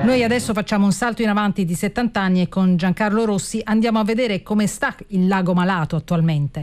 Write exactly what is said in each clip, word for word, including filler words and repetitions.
Noi adesso facciamo un salto in avanti di settanta anni e con Giancarlo Rossi andiamo a vedere come sta il lago Malato attualmente.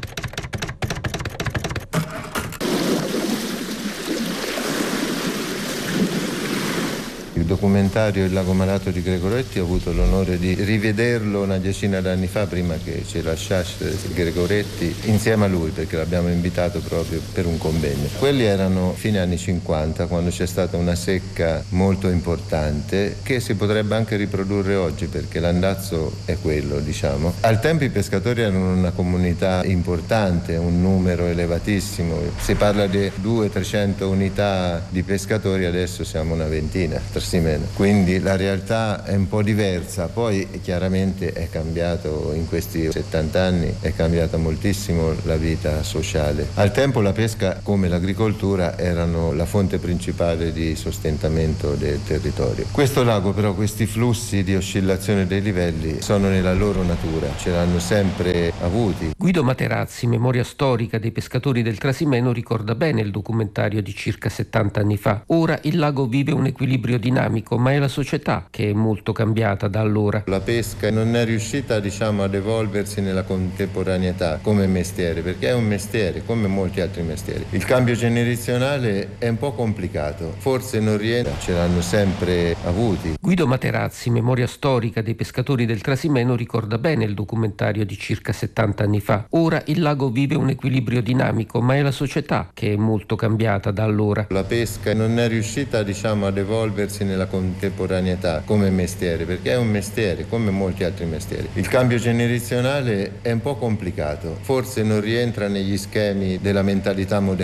Il documentario Il lago malato di Gregoretti ho avuto l'onore di rivederlo una decina d'anni fa, prima che ci lasciasse Gregoretti, insieme a lui, perché l'abbiamo invitato proprio per un convegno. Quelli erano fine anni cinquanta, quando c'è stata una secca molto importante che si potrebbe anche riprodurre oggi, perché l'andazzo è quello, diciamo. Al tempo i pescatori erano una comunità importante, un numero elevatissimo. Si parla di duecento trecento unità di pescatori, adesso siamo una ventina. Quindi la realtà è un po' diversa, poi chiaramente è cambiato in questi settanta anni, è cambiata moltissimo la vita sociale. Al tempo la pesca, come l'agricoltura, erano la fonte principale di sostentamento del territorio. Questo lago però, questi flussi di oscillazione dei livelli sono nella loro natura, ce l'hanno sempre avuti. Guido Materazzi, memoria storica dei pescatori del Trasimeno, ricorda bene il documentario di circa settanta anni fa. Ora il lago vive un equilibrio dinamico, ma è la società che è molto cambiata da allora. La pesca non è riuscita, diciamo, ad evolversi nella contemporaneità come mestiere, perché è un mestiere come molti altri mestieri. Il cambio generazionale è un po' complicato, forse non rientra, ce l'hanno sempre avuti. Guido Materazzi, memoria storica dei pescatori del Trasimeno, ricorda bene il documentario di circa settanta anni fa. Ora il lago vive un equilibrio dinamico, ma è la società che è molto cambiata da allora. La pesca non è riuscita, diciamo, ad evolversi nella contemporaneità come mestiere, perché è un mestiere come molti altri mestieri. Il cambio generazionale è un po' complicato, forse non rientra negli schemi della mentalità moderna.